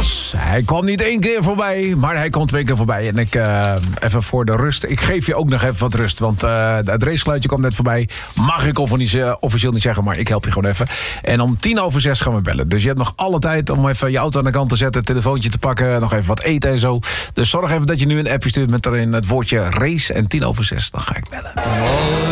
Jos. Hij kwam niet 1 keer voorbij, maar hij kwam 2 keer voorbij. En ik, even voor de rust, ik geef je ook nog even wat rust. Want het racegeluidje kwam net voorbij. Mag ik officieel niet zeggen, maar ik help je gewoon even. En om 5:10 gaan we bellen. Dus je hebt nog alle tijd om even je auto aan de kant te zetten, het telefoontje te pakken, nog even wat eten en zo. Dus zorg even dat je nu een appje stuurt met erin het woordje race. En 5:10, dan ga ik bellen.